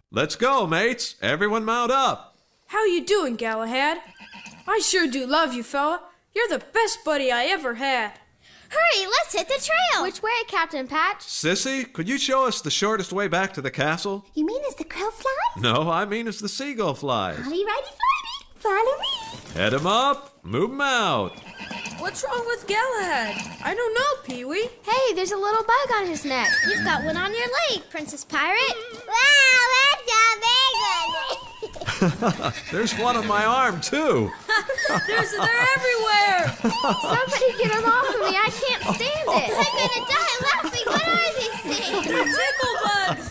Let's go, mates. Everyone mount up. How you doing, Galahad? I sure do love you, fella. You're the best buddy I ever had. Hurry, let's hit the trail. Which way, Captain Patch? Sissy, could you show us the shortest way back to the castle? You mean as the crow flies? No, I mean as the seagull flies. Righty, righty, flighty. Follow me. Head 'em up, move 'em out. What's wrong with Galahad? I don't know, Pee-wee. Hey, there's a little bug on his neck. You've got one on your leg, Princess Pirate. Wow, that's a big one. There's one on my arm, too. They're everywhere. Somebody get him off of me. I can't stand it. I'm gonna die laughing. What are these things? They're tickle bugs.